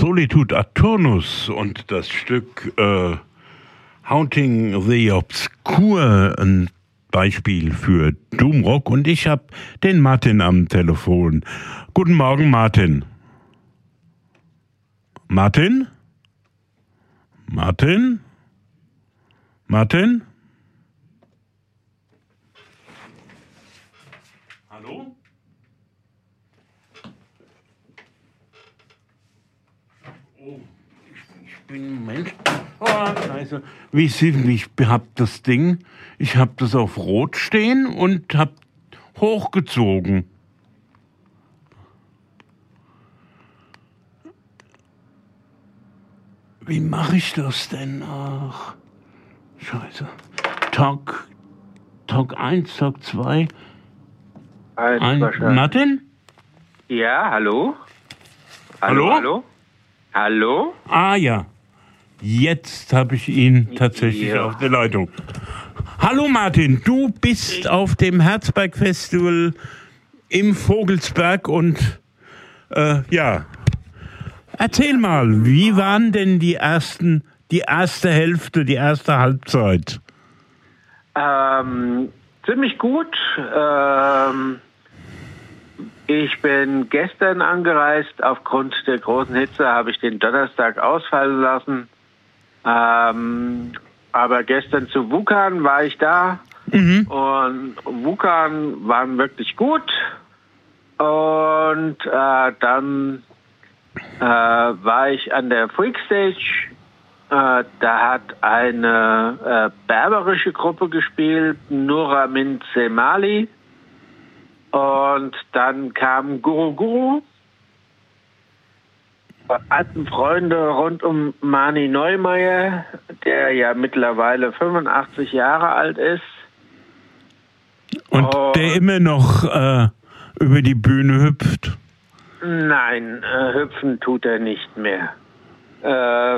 Solitude Aturnus und das Stück Haunting the Obscure, ein Beispiel für Doomrock. Und ich habe den Martin am Telefon. Guten Morgen, Martin. Martin? Martin? Martin? Hallo? Oh, ich bin Moment. Oh, scheiße. Ich hab das Ding, ich hab das auf Rot stehen und hab hochgezogen. Wie mache ich das denn? Ach, scheiße. Talk 1, Talk 2. Martin? Ja, hallo? Hallo? Hallo? Ah ja, jetzt habe ich ihn tatsächlich auf der Leitung. Hallo Martin, du bist auf dem Herzberg Festival im Vogelsberg und erzähl mal, wie waren denn die erste Hälfte, die erste Halbzeit? Ziemlich gut. Ich bin gestern angereist. Aufgrund der großen Hitze habe ich den Donnerstag ausfallen lassen. Aber gestern zu Wukan war ich da. Und Wukan waren wirklich gut. Und dann war ich an der Freakstage. Da hat eine berberische Gruppe gespielt, Nura Min Semali. Und dann kam Guru Guru. Alten Freunde rund um Mani Neumeier, der ja mittlerweile 85 Jahre alt ist. Und der immer noch über die Bühne hüpft? Nein, hüpfen tut er nicht mehr. Er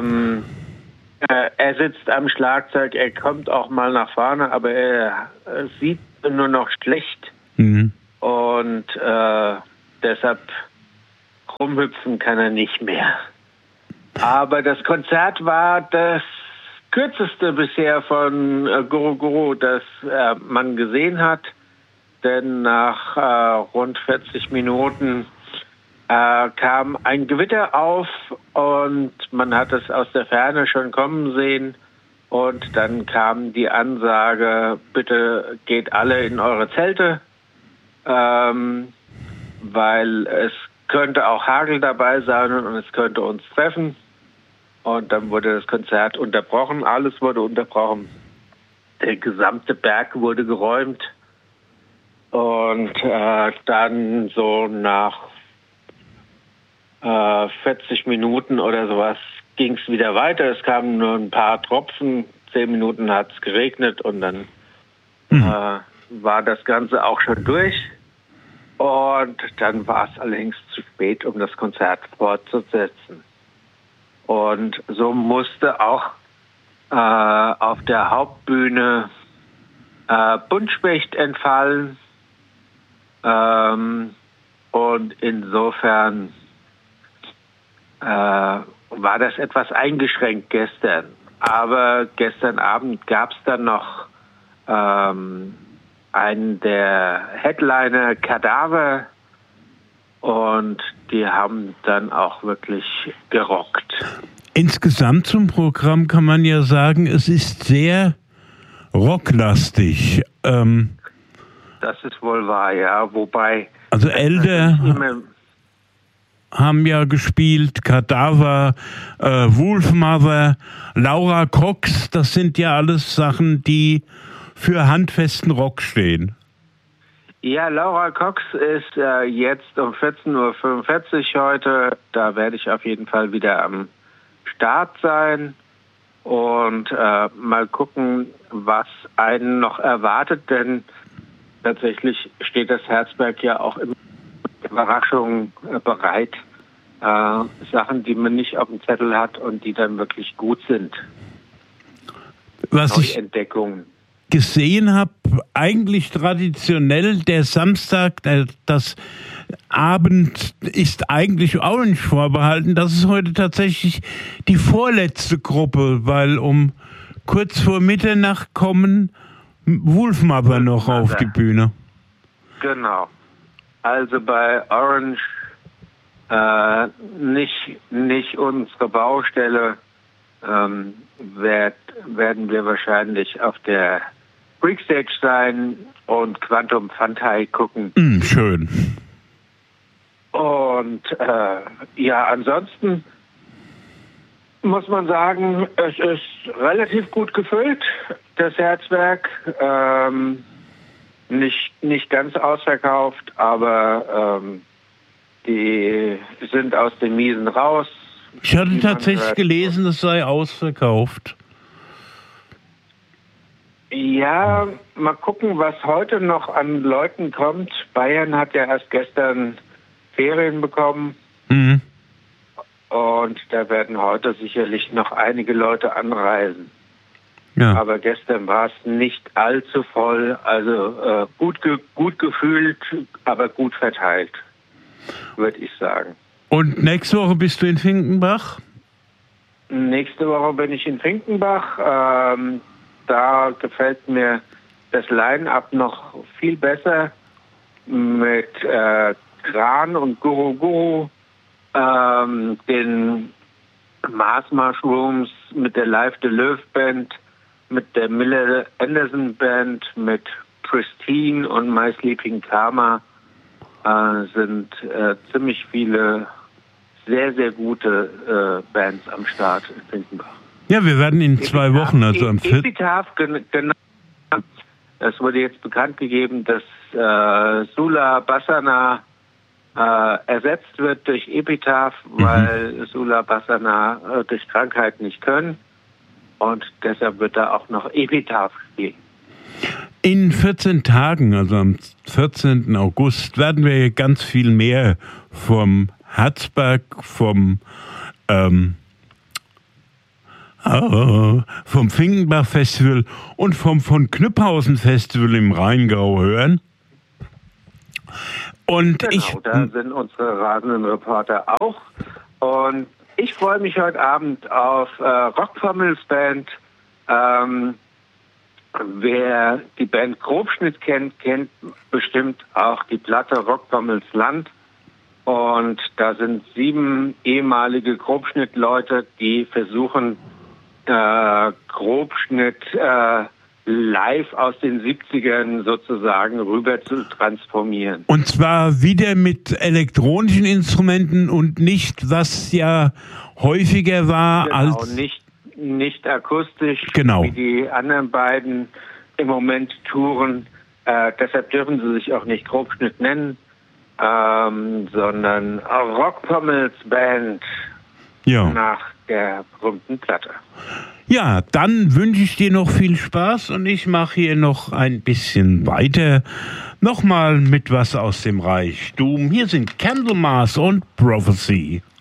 sitzt am Schlagzeug, er kommt auch mal nach vorne, aber er sieht nur noch schlecht. Und deshalb rumhüpfen kann er nicht mehr. Aber das Konzert war das kürzeste bisher von Guru Guru, das man gesehen hat. Denn nach rund 40 Minuten kam ein Gewitter auf und man hat es aus der Ferne schon kommen sehen. Und dann kam die Ansage, bitte geht alle in eure Zelte, weil es könnte auch Hagel dabei sein und es könnte uns treffen. Und dann wurde das Konzert unterbrochen, alles wurde unterbrochen. Der gesamte Berg wurde geräumt. Und dann so nach 40 Minuten oder sowas ging es wieder weiter. Es kamen nur ein paar Tropfen, 10 Minuten hat es geregnet und dann war das Ganze auch schon durch. Und dann war es allerdings zu spät, um das Konzert fortzusetzen. Und so musste auch auf der Hauptbühne Buntspecht entfallen. Und insofern war das etwas eingeschränkt gestern. Aber gestern Abend gab es dann noch einen der Headliner, Kadaver, und die haben dann auch wirklich gerockt. Insgesamt zum Programm kann man ja sagen, es ist sehr rocklastig. Das ist wohl wahr, ja. Wobei... Also Elder haben ja gespielt, Kadaver, Wolfmother, Laura Cox, das sind ja alles Sachen, die für handfesten Rock stehen. Ja, Laura Cox ist jetzt um 14.45 Uhr heute. Da werde ich auf jeden Fall wieder am Start sein und mal gucken, was einen noch erwartet, denn tatsächlich steht das Herzberg ja auch in Überraschungen bereit. Sachen, die man nicht auf dem Zettel hat und die dann wirklich gut sind. Was Neuentdeckungen. Gesehen habe, eigentlich traditionell der Samstag, das Abend ist eigentlich Orange vorbehalten. Das ist heute tatsächlich die vorletzte Gruppe, weil um kurz vor Mitternacht kommen Wolfmother noch auf die Bühne. Genau. Also bei Orange nicht unsere Baustelle, werden wir wahrscheinlich auf der Freakstage sein und Quantum Fantai gucken. Schön. Und ansonsten muss man sagen, es ist relativ gut gefüllt, das Herzwerk. Nicht ganz ausverkauft, aber die sind aus den Miesen raus. Ich hatte tatsächlich gelesen, es sei ausverkauft. Ja, mal gucken, was heute noch an Leuten kommt. Bayern hat ja erst gestern Ferien bekommen. Mhm. Und da werden heute sicherlich noch einige Leute anreisen. Ja. Aber gestern war es nicht allzu voll, also gut gefühlt, aber gut verteilt, würde ich sagen. Und nächste Woche bist du in Finkenbach? Nächste Woche bin ich in Finkenbach. Da gefällt mir das Line-Up noch viel besser mit Kran und Guru Guru, den Mars Mushrooms, mit der Live de Löw Band, mit der Miller Anderson Band, mit Pristine und My Sleeping Karma sind ziemlich viele sehr, sehr gute Bands am Start in Finkenbach. Ja, wir werden in 2 Wochen, also am 4. Epitaph, genau. Es wurde jetzt bekannt gegeben, dass Sula Bassana ersetzt wird durch Epitaph, weil Sula Bassana durch Krankheit nicht können. Und deshalb wird da auch noch Epitaph spielen. In 14 Tagen, also am 14. August, werden wir ganz viel mehr vom Herzberg, vom Finkenbach Festival und vom von Knüpphausen Festival im Rheingau hören. Und genau, da sind unsere rasenden Reporter auch. Und ich freue mich heute Abend auf Rockformels Band. Wer die Band Grobschnitt kennt bestimmt auch die Platte Rockformels Land. Und da sind 7 ehemalige Grobschnitt-Leute, die versuchen, Grobschnitt live aus den 70ern sozusagen rüber zu transformieren. Und zwar wieder mit elektronischen Instrumenten und nicht, was ja häufiger war, genau, als... Nicht akustisch, genau, wie die anderen beiden im Moment touren. Deshalb dürfen sie sich auch nicht Grobschnitt nennen, sondern Rockpommels Band nach der berühmten Platte. Ja, dann wünsche ich dir noch viel Spaß und ich mache hier noch ein bisschen weiter. Nochmal mit was aus dem Reich Doom. Hier sind Candlemas und Prophecy.